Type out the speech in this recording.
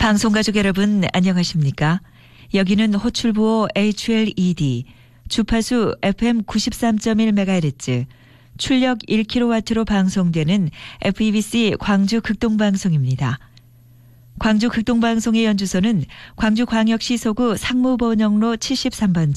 방송가족 여러분 안녕하십니까? 여기는 호출부호 HLED, 주파수 FM 93.1MHz, 출력 1kW로 방송되는 FEBC 광주 극동방송입니다. 광주 극동방송의 연주소는 광주광역시 소구 상무번영로 73번지